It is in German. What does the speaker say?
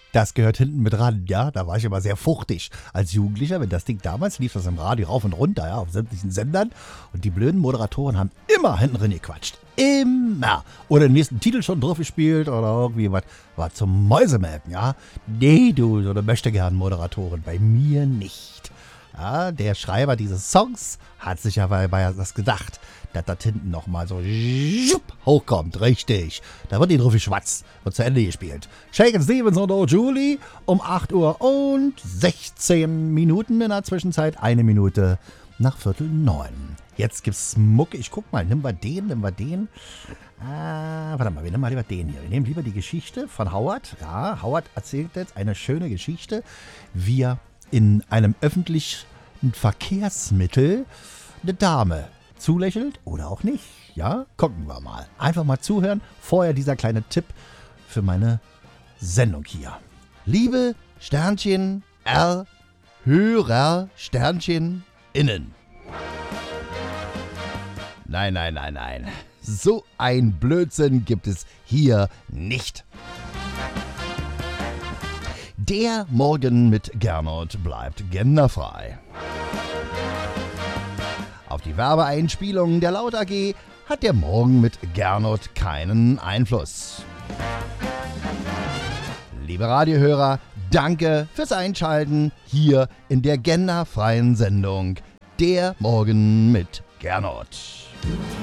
Das gehört hinten mit ran, ja. Da war ich immer sehr fuchtig als Jugendlicher. Wenn das Ding damals lief, das im Radio rauf und runter, ja, auf sämtlichen Sendern. Und die blöden Moderatoren haben immer hinten drin gequatscht. Immer. Oder den nächsten Titel schon drauf gespielt oder irgendwie was war zum Mäusemelken, ja. Nee, du, so eine Möchtegern-Moderatorin. Bei mir nicht. Ja, der Schreiber dieses Songs hat sich ja bei das gedacht, dass das hinten nochmal so hochkommt, richtig. Da wird die drauf geschwatzt, wird zu Ende gespielt. Shakin' Stevens und O'Julie um 8 Uhr und 16 Minuten in der Zwischenzeit, 1 Minute nach 8:45. Jetzt gibt's Mucke, ich guck mal, nehmen wir den. Warte mal, wir nehmen mal lieber den hier. Wir nehmen lieber die Geschichte von Howard. Ja, Howard erzählt jetzt eine schöne Geschichte, wie er in einem öffentlichen Verkehrsmittel eine Dame zulächelt oder auch nicht. Ja, gucken wir mal. Einfach mal zuhören. Vorher dieser kleine Tipp für meine Sendung hier. Liebe Sternchen R Hörer Sternchen innen. Nein. So ein Blödsinn gibt es hier nicht. Der Morgen mit Gernot bleibt genderfrei. Auf die Werbeeinspielungen der Laut AG hat der Morgen mit Gernot keinen Einfluss. Liebe Radiohörer, danke fürs Einschalten hier in der genderfreien Sendung Der Morgen mit Gernot.